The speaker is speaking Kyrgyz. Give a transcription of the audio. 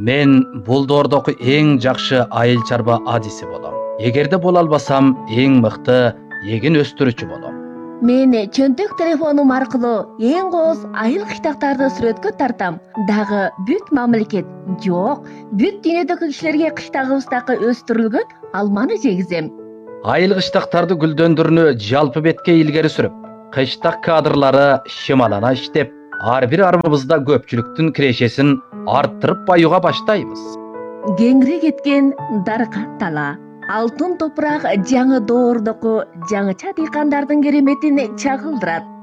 Мен бул доордогу эң жакшы айыл чарба адиси болом. Эгерде боло албасам, эң мыкты эгин өстүрүүчү болом. Мен чөнтөк телефонум аркылуу эң кооз айыл кыштактарды сүрөткө тартам. Дагы бүт мамлекет, жок, бүт дүйнөдөгү кишилерге кыштагыбыздагы өстүрүлгөн алманы жегизем. Айыл кыштактарды гүлдөндүрүүнү жалпы бетке илгери сүрүп, кыштак кадрлары шымалана иштеп, ар бир арбыбызда көпчүлүктүн кирешесин арттырып баюуга баштайбыз. Кеңири кеткен даркат тала, алтын топурак жаңы доордогу жаңыча дыйкандардын кереметин чагылдырат.